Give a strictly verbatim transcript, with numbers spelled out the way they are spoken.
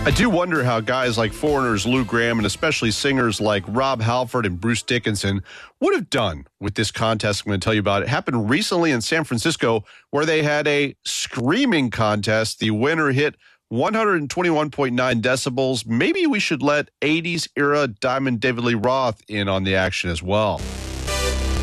I do wonder how guys like Foreigner's Lou Gramm and especially singers like Rob Halford and Bruce Dickinson would have done with this contest. I'm going to tell you about it. It happened recently in San Francisco where they had a screaming contest. The winner hit one hundred twenty-one point nine decibels. Maybe we should let eighties era Diamond David Lee Roth in on the action as well.